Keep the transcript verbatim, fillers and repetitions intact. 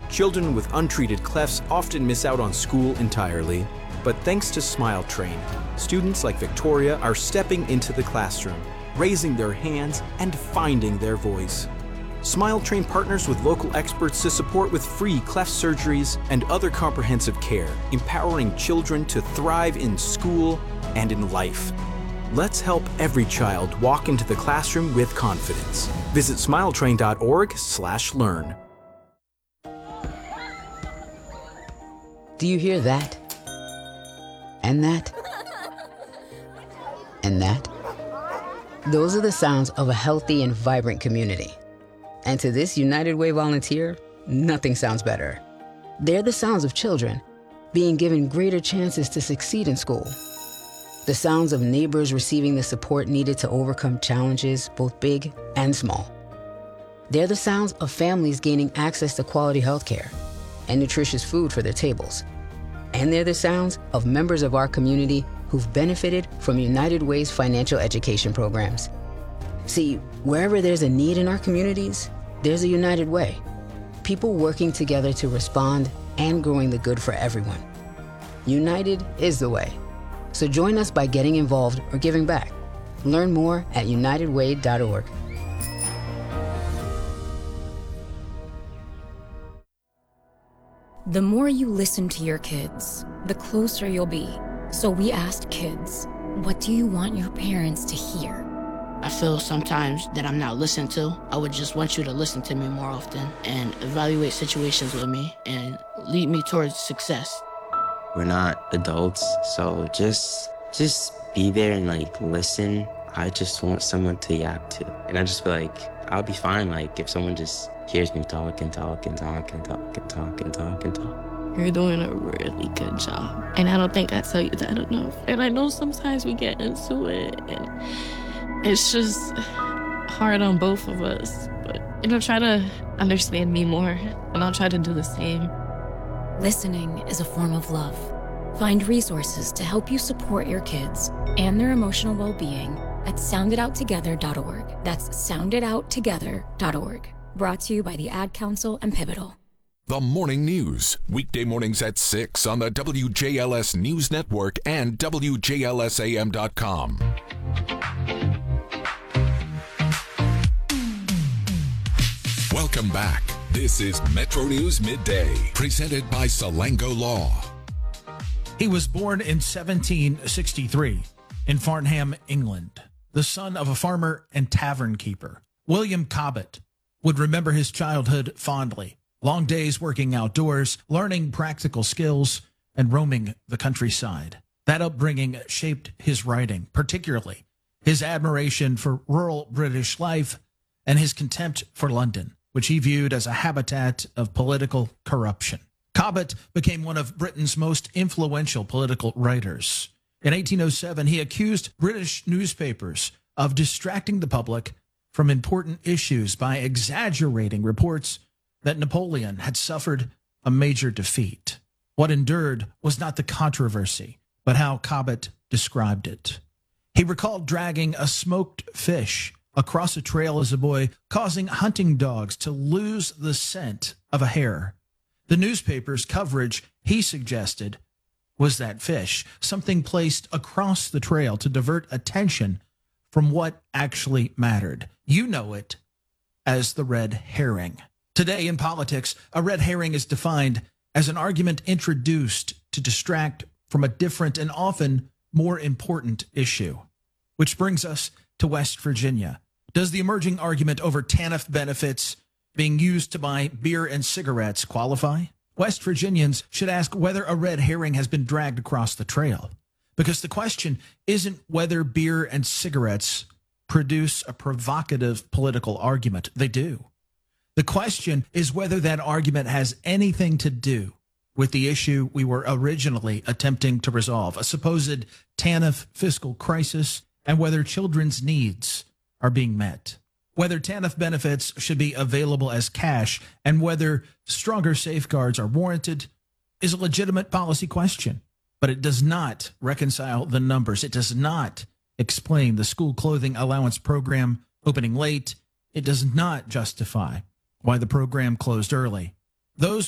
Children with untreated clefts often miss out on school entirely, but thanks to Smile Train, students like Victoria are stepping into the classroom, raising their hands and finding their voice. Smile Train partners with local experts to support with free cleft surgeries and other comprehensive care, empowering children to thrive in school and in life. Let's help every child walk into the classroom with confidence. Visit smiletrain dot org slash learn. Do you hear that? And that? And that? Those are the sounds of a healthy and vibrant community. And to this United Way volunteer, nothing sounds better. They're the sounds of children being given greater chances to succeed in school. The sounds of neighbors receiving the support needed to overcome challenges, both big and small. They're the sounds of families gaining access to quality healthcare and nutritious food for their tables. And they're the sounds of members of our community who've benefited from United Way's financial education programs. See, wherever there's a need in our communities, there's a United Way. People working together to respond and growing the good for everyone. United is the way. So join us by getting involved or giving back. Learn more at united way dot org. The more you listen to your kids, the closer you'll be. So we asked kids, what do you want your parents to hear? I feel sometimes that I'm not listened to. I would just want you to listen to me more often and evaluate situations with me and lead me towards success. We're not adults, so just just be there and like listen. I just want someone to yap to. And I just feel like I'll be fine like if someone just hears me talk and talk and talk and talk and talk and talk and talk. You're doing a really good job. And I don't think I tell you that enough. And I know sometimes we get into it and it's just hard on both of us, but you know, try to understand me more, and I'll try to do the same. Listening is a form of love. Find resources to help you support your kids and their emotional well-being at sound it out together dot org. That's sound it out together dot org. Brought to you by the Ad Council and Pivotal. The Morning News, weekday mornings at six on the W J L S News Network and W J L S A M dot com. Welcome back. This is Metro News Midday, presented by Salango Law. He was born in seventeen sixty-three in Farnham, England, the son of a farmer and tavern keeper. William Cobbett would remember his childhood fondly. Long days working outdoors, learning practical skills, and roaming the countryside. That upbringing shaped his writing, particularly his admiration for rural British life and his contempt for London, which he viewed as a habitat of political corruption. Cobbett became one of Britain's most influential political writers. In eighteen oh seven, he accused British newspapers of distracting the public from important issues by exaggerating reports that Napoleon had suffered a major defeat. What endured was not the controversy, but how Cobbett described it. He recalled dragging a smoked fish across a trail as a boy, causing hunting dogs to lose the scent of a hare. The newspaper's coverage, he suggested, was that fish, something placed across the trail to divert attention from what actually mattered. You know it as the red herring. Today in politics, a red herring is defined as an argument introduced to distract from a different and often more important issue. Which brings us to West Virginia. Does the emerging argument over TANF benefits being used to buy beer and cigarettes qualify? West Virginians should ask whether a red herring has been dragged across the trail, because the question isn't whether beer and cigarettes produce a provocative political argument. They do. The question is whether that argument has anything to do with the issue we were originally attempting to resolve, a supposed TANF fiscal crisis, and whether children's needs are being met. Whether TANF benefits should be available as cash and whether stronger safeguards are warranted is a legitimate policy question. But it does not reconcile the numbers. It does not explain the school clothing allowance program opening late. It does not justify why the program closed early. Those